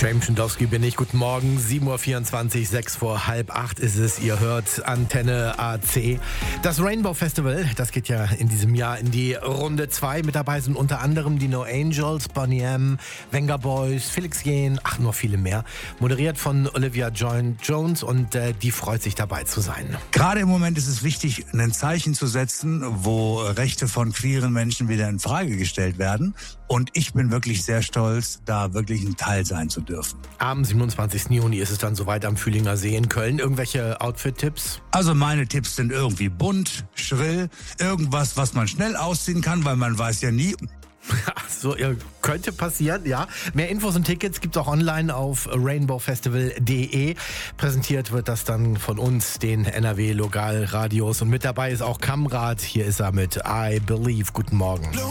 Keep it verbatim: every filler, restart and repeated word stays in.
James Schindowski bin ich. Guten Morgen, sieben Uhr vierundzwanzig, sechs vor halb acht ist es. Ihr hört Antenne A C. Das Rainbow Festival, das geht ja in diesem Jahr in die Runde zwei. Mit dabei sind unter anderem die No Angels, Boney M, Venga Boys, Felix Jähn, ach, noch viele mehr. Moderiert von Olivia Jones und äh, die freut sich dabei zu sein. Gerade im Moment ist es wichtig, ein Zeichen zu setzen, wo Rechte von queeren Menschen wieder in Frage gestellt werden. Und ich bin wirklich sehr stolz, da wirklich ein Teil sein zu dürfen. Am siebenundzwanzigsten Juni ist es dann soweit am Fühlinger See in Köln. Irgendwelche Outfit-Tipps? Also meine Tipps sind irgendwie bunt, schrill, irgendwas, was man schnell ausziehen kann, weil man weiß ja nie. So, könnte passieren, ja. Mehr Infos und Tickets gibt's auch online auf rainbow festival punkt de. Präsentiert wird das dann von uns, den N R W-Lokalradios. Und mit dabei ist auch Kamrat. Hier ist er mit I Believe. Guten Morgen.